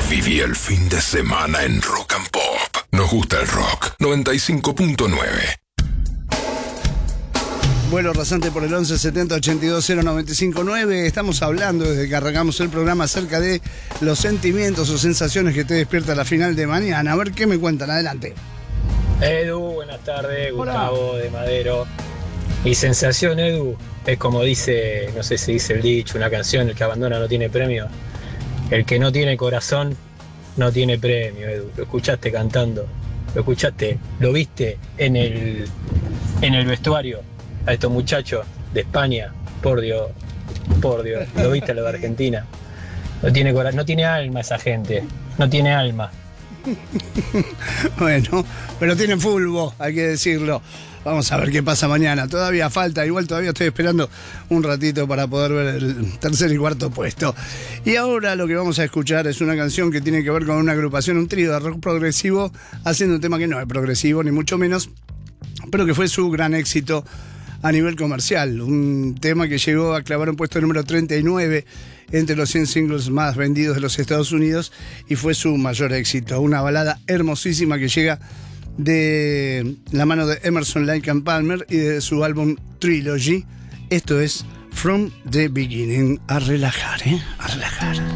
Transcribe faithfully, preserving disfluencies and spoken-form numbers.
Viví el fin de semana en Rock and Pop. Nos gusta el rock. noventa y cinco punto nueve. Vuelo rasante por el once setenta ochenta y dos cero noventa y cinco nueve. Estamos hablando desde que arrancamos el programa acerca de los sentimientos o sensaciones que te despierta la final de mañana. A ver qué me cuentan. Adelante. Edu, buenas tardes. Gustavo de Madero. Mi sensación, Edu, es como dice, no sé si dice el dicho, una canción: el que abandona no tiene premio. El que no tiene corazón no tiene premio, Edu. Lo escuchaste cantando, lo escuchaste, lo viste en el, en el vestuario a estos muchachos de España. Por Dios, por Dios, lo viste a lo de Argentina. No tiene cora- no tiene alma esa gente, no tiene alma. Bueno, pero tienen fulbo, hay que decirlo. Vamos a ver qué pasa mañana. Todavía falta, igual todavía estoy esperando un ratito para poder ver el tercer y cuarto puesto. Y ahora lo que vamos a escuchar es una canción que tiene que ver con una agrupación, un trío de rock progresivo, haciendo un tema que no es progresivo, ni mucho menos, pero que fue su gran éxito a nivel comercial. Un tema que llegó a clavar un puesto número treinta y nueve entre los cien singles más vendidos de los Estados Unidos y fue su mayor éxito. Una balada hermosísima que llega de la mano de Emerson, Lake and Palmer y de su álbum Trilogy. Esto es From the Beginning. A relajar, ¿eh? A relajar.